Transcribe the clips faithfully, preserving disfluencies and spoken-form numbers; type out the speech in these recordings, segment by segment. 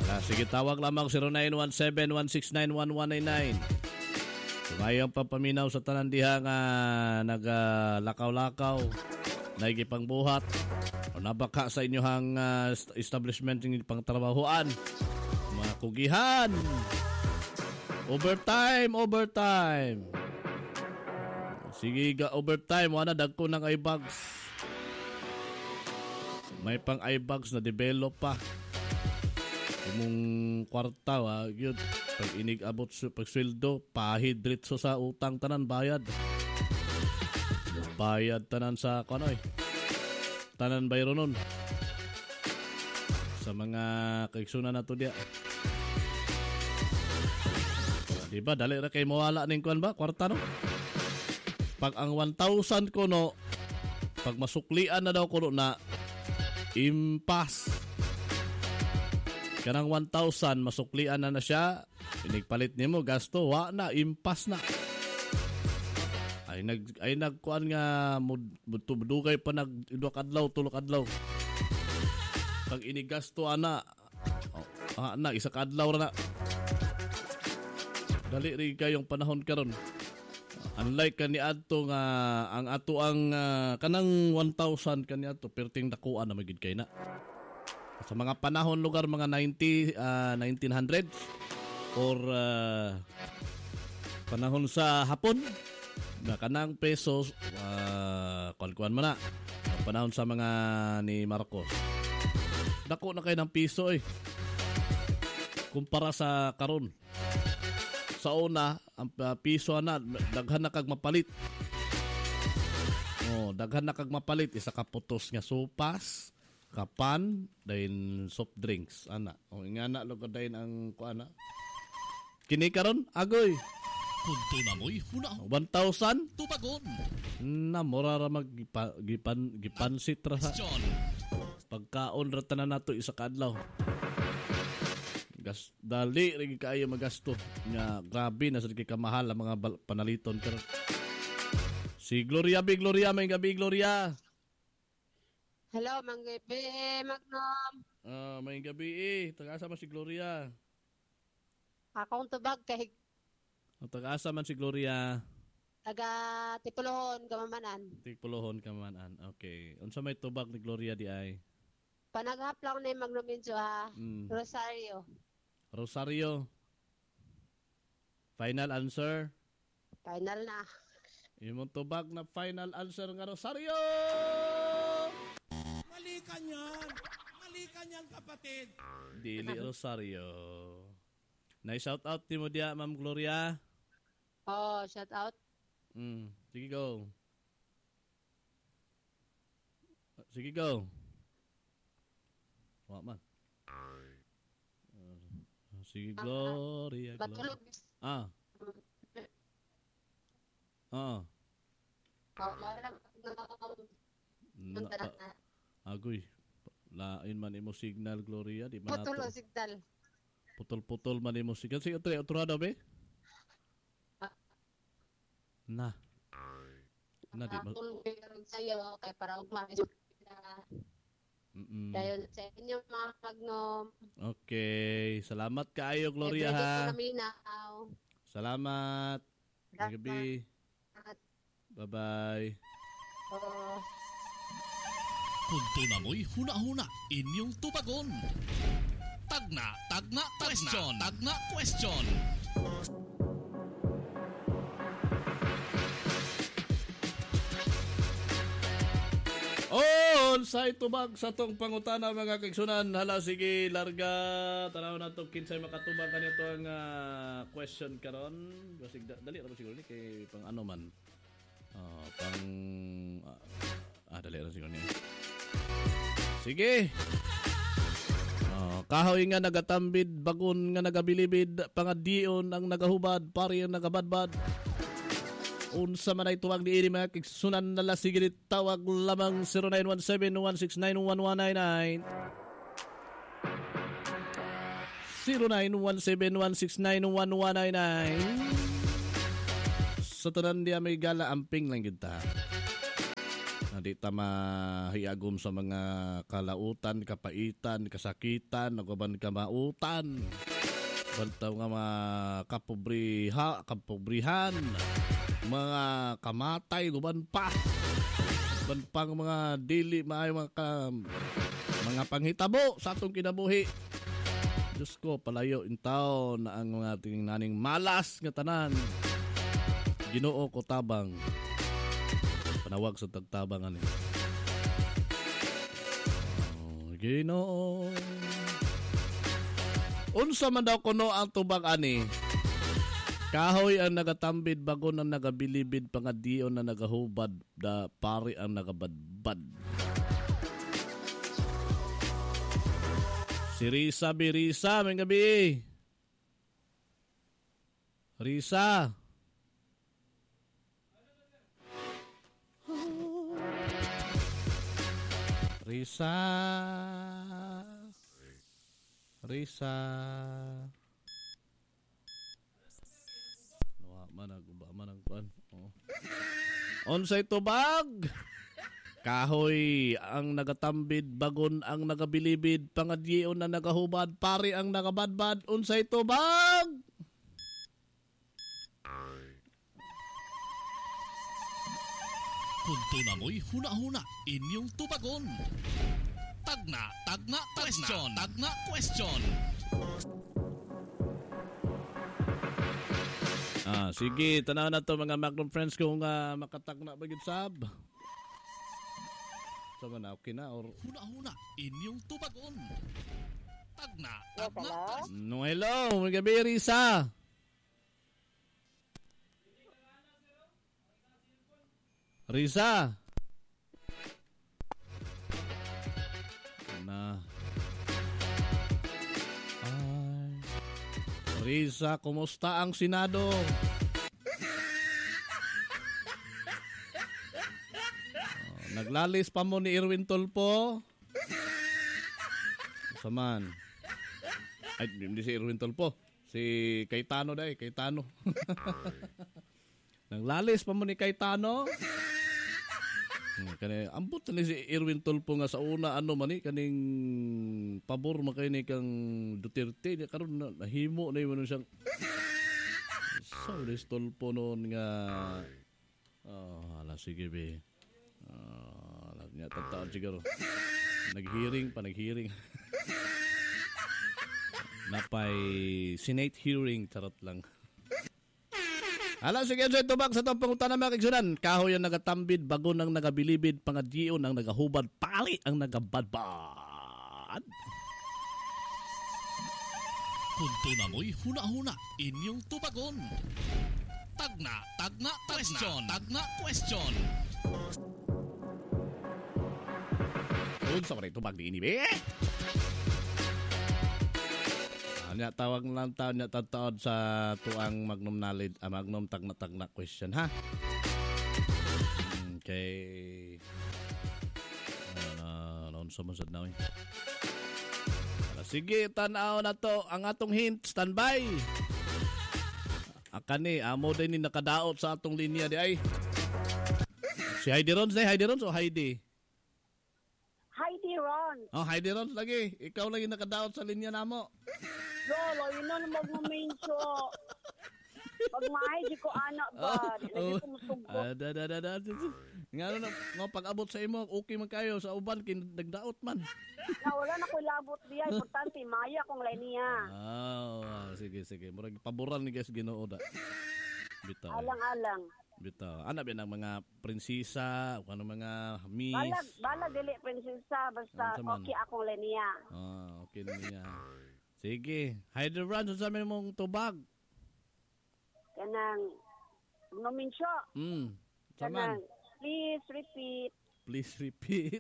Ah, sige, tawag lamang zero nine one seven one six nine one one nine nine. Kung ayaw papaminaw sa tanan diha nga nagalakaw-lakaw, naigipangbuhat, o nabaka sa inyohang uh, establishment ng pangtrabahoan, mga kugihan, overtime, overtime. Sige, ga overtime, wala dagko ng eyebags. May pang eyebags na develop pa. Kumong kwarta, wa, yun. Pag inig-abot sa pagsweldo, pahid diretso sa utang tanan, bayad. Bayad tanan sa, ano eh, tanan bayro nun. Sa mga kaiksunan na to diya. Diba, dali na kayo mawala ng kuwan ba, kwarta no? Pag ang one thousand ko no, pag masuklian na daw ko no na, impas. Kanang one thousand, masuklian na na siya, pinigpalit niyo mo, gasto, wa na, impas na. Ay nag ay nagkuan nga mudugay pa nag idua kadlaw tulo kadlaw. Pag inigasto ana, oh, ah, na isa kadlaw ra na. Dali ri kayong panahon karon. Unlike kani adto nga ang ato ang uh, kanang one thousand kani adto perting dakuan na magid kay na. Sa mga panahon lugar mga ninety uh, nineteen hundreds or uh, panahon sa hapon na kanang pesos uh, kuan-kuan man na panahon sa mga ni Marcos. Dako na kay ng piso eh. Kumpara sa karon. Sa una, ang uh, piso na daghan na kag mapalit. Oh, daghan na kag mapalit isa ka putos nga sopas, kapan, dahin soft drinks ana. O oh, ingana lugod dahin ang kuana. Kini karon agoy. Kunto na mo'y huna. one thousand? Tubagon. Na, mura ra maggipan, gipan, gipansit ra sa. Pagkaon ra tanan nato isa kadlaw. Gas, dali, rin kayo magasto. Nga, grabe, nasa rin kamahal ang mga bal- panaliton. Pero, si Gloria, Big Gloria, may gabi, Gloria. Hello, mang gabi, Magnum. Ah, may gabi eh. Tagasa man si Gloria. Akong tubag kay Tagasa man si Gloria. taga Tipulohon, Kamamanan. Tipulohon, Kamamanan. Okay. Unsa may tubag ni Gloria di ay? Panaghap lang ni Magnum Incho ha. Mm. Rosario. Rosario. Final answer? Final na. Imong tubag na final answer nga Rosario! Mali ka niyan. Mali ka niyan, kapatid. Dili Rosario. Na-shout out ni mo dia, Ma'am Gloria. Oh, shout out. Mm, sige go. Sige go. Wa man. Uh, sige Gloria. Batulog. Ah. Ah. Na, pa, agoy. Lain man imo signal Gloria di man. Putol signal. Putol-putol man imo signal. Sige tre otro daw be. Na. Na di ma. Tulong sayo kay para ugma. Mm. Dahil sa inyo mga Magnum. Okay, salamat kaayo Gloria ha. Salamat. Gabi. Bye-bye. Oh. Kunto na mo'y huna-huna. Inyong tubagon. Tagna, tagna, question. Tagna, question. On sa itubag sa tong pangutana mga kaigsunan. Hala sige larga tanaw na to kinsay makatubag kanito ang uh, question karon. Basig dali ra siguro ni kay pang ano man. Uh, pang uh, ah dali ra siguro ni. Sige. Uh, kahoy nga nagatambid bagon nga nagabilibid pangadion ang nagahubad pari ang nagabadbad. Unsa man ay tuwag ni ini mga kigsunan nala sige tawag lamang zero nine one seven one six nine one one nine nine zero nine one seven one six nine one one nine nine. Sa tanan diya may gala amping lang kita. Di ta mahiagom sa mga kalautan, kapaitan, kasakitan, nagaban kamautan. Bantaw nga mga kapobriha, kapobrihan, mga kamatay, luban pa. Luban pa ang mga dili, mga, mga, mga panghitabo sa atong kinabuhi. Diyos ko, palayo intaw na ang mga ating naning malas nga tanan. Ginoo ko tabang. Panawag sa tagtabangan eh. Oh, Ginoo. Unsa man daw kuno ang tubag ani? Kahoy ang nagatambid bago na nagabilibid pangadion na nagahubad da pari ang nagabadbad. Si Risa Birisa, may gabi. Risa. Risa. Risa. Nawa man ba man ang pan. Oh. Unsay tubag? Kahoy ang nagatambid, bagon ang nagabilibid, pangadyeon na nagahubad, pari ang nagabadbad. Unsay tubag? Kunto na mo'y huna-huna inyong tubagon. Tagna, tagna, question, tagna, question. Ah, sige, tanaw na to mga Magnum friends kung uh, makatagna ba gid sab. Sama na, okay na or Huna-huna inyong tubagon. Tagna, tagna, question. no, hello, may gabi Risa. Risa. Na. Ay. Risa, kumusta ang Senado? Oh, naglalis pa mo ni Irwin Tulpo? Saman. Ay, hindi si Irwin Tulpo. Si Cayetano dai, Cayetano. Naglalis pa mo ni Cayetano? Kani ambot ni si Irwin Tulpo nga sa una ano man ni kaning pabor makay ni kang Duterte di karon na, nahimo na yun siyang so this Tulpo noon nga oh ala sige be ah uh, nya tataon siguro naghearing pa naghearing napay Senate hearing charot lang. Ala sige sa tubag sa itong pangutan na mga kigsunan. Kahoy ang nagatambid, bago nang nagabilibid, pangadyion ang nagahubad, pali ang nagabadbad. Kunto na mo'y huna-huna inyong tubagon. Tagna, tagna, question, tagna, question. Unsa man itubag di ini be? Nya tawag lang taon nya tataod sa tuang Magnum knowledge, ah, Magnum tagna-tagna question ha. Okay. Ano, noon sa masad na eh. Sige, tanaw na to ang atong hint, standby. Akani, amo din ni nakadaot sa atong linya di ay. Si Heidi Rons, day Heidi Rons o Heidi? Heidi Ron. Oh, Heidi Rons lagi. Ikaw lagi nakadaot sa linya namo. Lolo, yun na mag-menso. Pag-maay, di ko anak ba? Di lagi ko musugot. Ah, da, da, da, da. Nga na, nga pag-abot sa imo, okay man kayo sa uban, kinagdaot man. Na wala na ko labot diya. Importante, maya kong lain niya. Oh, ah, sige, sige. Murag paboran ni guys Ginoo da. Bitaw. Alang-alang. Bitaw. Ana ba ng mga prinsesa, o ano mga miss? Balag, balag dili, prinsesa. Basta Ano man? okay akong lain niya. Ah, okay na niya. Sige. Heidi Run, sa sabi mong tubag. Kanang, nominso. Hmm. Kanang, Saman. please repeat. Please repeat.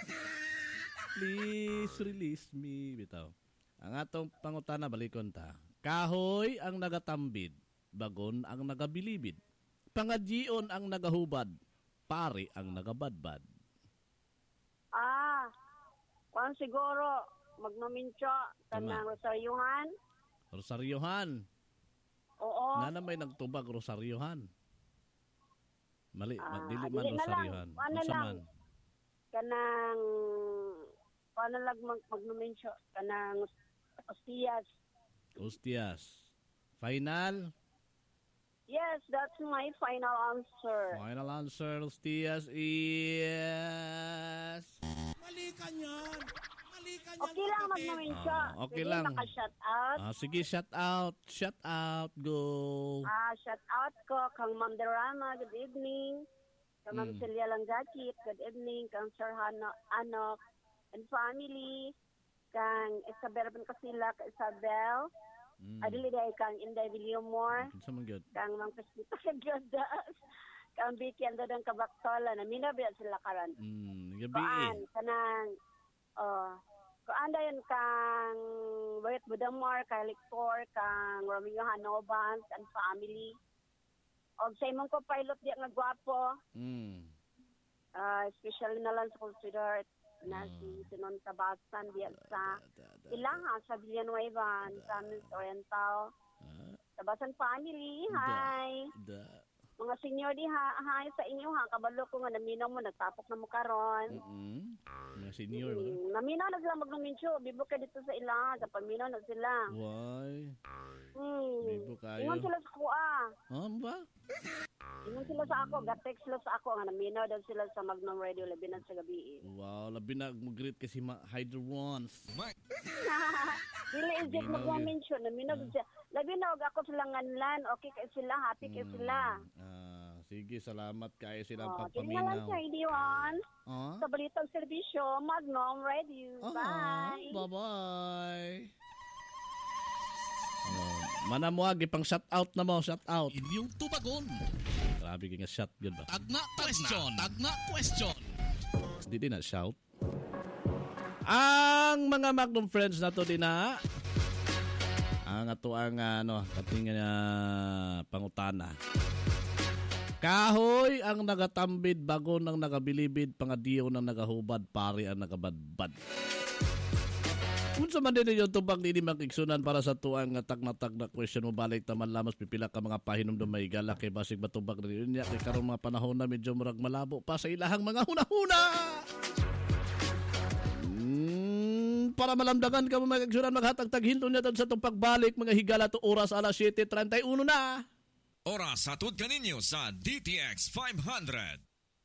Please release me. Bitaw. Ang atong pangutana, balikon ta. Kahoy ang nagatambid, bagon ang nagabilibid. Pangadyion ang nagahubad, pari ang nagabadbad. Ah, kung siguro, magnominso. Kanang Rosariohan. Rosariohan. Oo. Nga na may nagtubag Rosariohan. Mali, Ah, dili dili man na lang. Rosariohan. Ano Unsa lang? man? kanang paano lang mag magnomensyo kanang Ostias. Ostias. Final? Yes, that's my final answer. Final answer, Ostias, is... Mali ka niyan. Mali ka niyan. Okay lang magnomensyo. Ah, okay Sige, lang. Naka-shout out. Ah, sige, shout out. Shout out. Go. Ah, shout out ko kang Ma'am Derama, good evening. Kang Ma'am Mm. Celia Langgakit, good evening. Kang Sir Hano, Anok and family. Kang Isabel Pancasila, kang Isabel. Mm. Adili day kang Inday Villamor. Kinsa man gyud? Kang Mang Crispita Gadas. Kang Vicky and Dadang Kabaktola. Na minabiya sila karan. Mm, gabi. Kuan, kanang, oh, kuan dayon kang Wait Budamor, kang Lictor, kang Romeo Hanovans and family. Og sa imong ko pilot diya nga gwapo, Mm. uh, especially na lang sa consider na Mm. si Sinon Tabasan diya sa Da, da, da, Ilaha sa Villanueva, sa Miss Oriental. Ah, Tabasan family, Da. hi. da. Mga senior di ha, hi sa inyo ha, kabalo ko nga naminaw mo, nagtapok na mo karon. Mm-mm. Mga senior ba? Mm, naminaw na sila magluminsyo, bibo ka dito sa Ilaha, sa paminaw na sila. Why? Hmm. Bibo kayo. Ingon sila sa kuha. Ah, ba? Ingon sila sa ako, gatex sila sa ako, nga naminaw daw sila sa Magnum Radio, labi na sa gabi. Wow, labi na mag-greet kasi ma Hydro once. Dili is just Minaw magluminsyo, naminaw daw siya. Labi na, og ako sila nganlan, okay kayo sila, happy kayo sila. Ah, sige, salamat kayo silang Oh, kaya nga lang pagpaminaw. sa Idiwan, Ah? sa Balitang Serbisyo, Magnum Radio. Ah, Bye! bye-bye. Oh, manamuagi pang shout out na mo, shout out. Inyong tubagon. Grabe ka nga shout good ba? Tagna question. Tagna question. Hindi din na shout. Ang mga Magnum friends na to din na ang ato ang ano, kating uh, pangutana. Kahoy ang nagatambid bago nang nagabilibid pangadiyo nang nagahubad pari ang nagabadbad. Unsa man din yung tubag ni makigsunan para sa tuang nga tag-natag na question mo balik taman lamas pipila ka mga pahinumdum may gala kay basig matubag na niya kay karon mga panahon na medyo murag malabo pa sa ilahang mga hunahuna. Mm, para malamdagan ka mo makigsunan maghatag-tag hinto niya sa itong pagbalik mga higala to oras alas siyete treinta y uno na. Oras hatod kaninyo sa D T X five hundred.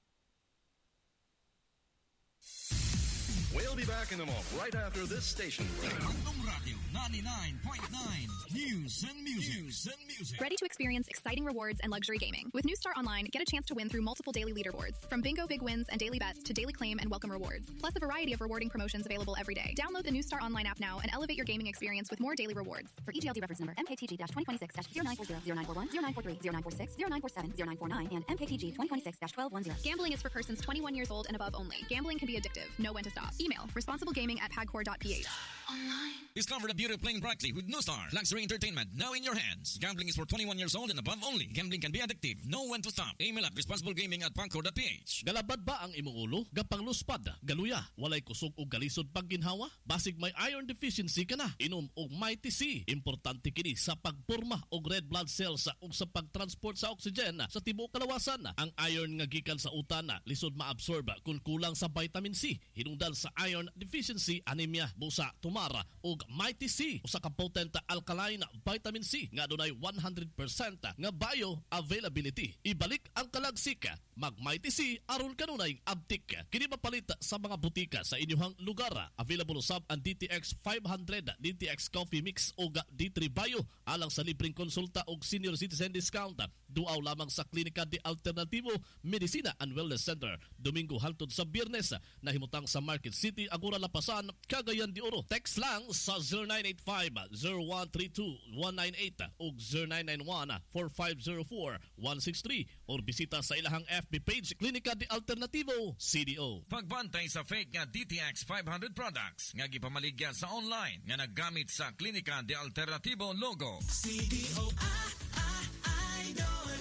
We'll be back in a moment, right after this station break. Magnum Radio ninety-nine point nine. News and music. News and music. Ready to experience exciting rewards and luxury gaming? With New Star Online, get a chance to win through multiple daily leaderboards. From bingo big wins and daily bets to daily claim and welcome rewards. Plus a variety of rewarding promotions available every day. Download the New Star Online app now and elevate your gaming experience with more daily rewards. For E G L D reference number M K T G twenty twenty-six zero nine four zero, zero nine four one, zero nine four three, zero nine four six, zero nine four seven, zero nine four nine, and M K T G twenty twenty-six twelve ten. Gambling is for persons twenty-one years old and above only. Gambling can be addictive. Know when to stop. Email responsible gaming at pagcor dot p h. Discover the beauty of playing brightly with New Star. Luxury entertainment now in your hands. Gambling is for twenty-one years old and above only. Gambling can be addictive. Know when to stop. Email at responsiblegaming at pagcor dot p h. Galabad ba ang imong ulo? Gapang luspad, galuya, walay kusog o galisod pag ginhawa? Basig may iron deficiency ka na. Inom og Mighty C. Importante kini sa pagporma og red blood cells ug sa pagtransport sa oxygen sa tibuok kalawasan. Ang iron nga gikan sa utana lisod maabsorb kung kulang sa vitamin C. Hinungdan sa iron deficiency, anemia, busa, tumara ug Mighty C usa ka potent alkaline vitamin C nga dunay one hundred percent nga bio-availability. Ibalik ang kalagsika, mag Mighty C aron kanunay abtik. Kini mapalit sa mga butika sa inyong lugar. Available sab ang D T X five hundred, D T X Coffee Mix ug D three Bio alang sa libreng konsulta ug senior citizen discount. Duaw lamang sa Klinika de Alternativo Medicina and Wellness Center. Domingo hangtod sa Biyernes nahimutang sa Market City, Agora Lapasan, Cagayan de Oro. Text lang sa zero nine eight five, zero one three two, one nine eight ug zero nine nine one, four five zero four, one six three or bisita sa ilahang F B page Klinika de Alternativo C D O. Pagbantay sa fake nga D T X five hundred products nga gipamaligya sa online nga naggamit sa Klinika de Alternativo logo. C D O I, I, Idol,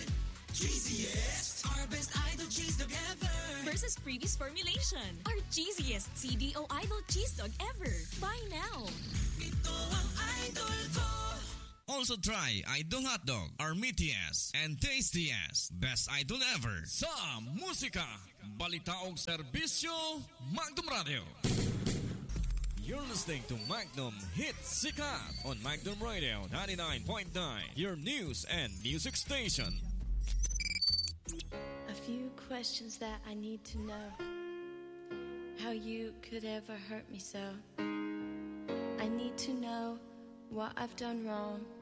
cheesiest, our best idol cheese dog ever. Versus previous formulation, our cheesiest C D O Idol cheese dog ever. Buy now. Ito ang idol ko. Also try Idol Hotdog, our meatiest and tastiest best idol ever sa musika. balita og serbisyo, Magnum Radio. You're listening to Magnum Hits Sikat on Magnum Radio ninety-nine point nine, your news and music station. A few questions that I need to know. How you could ever hurt me so. I need to know what I've done wrong.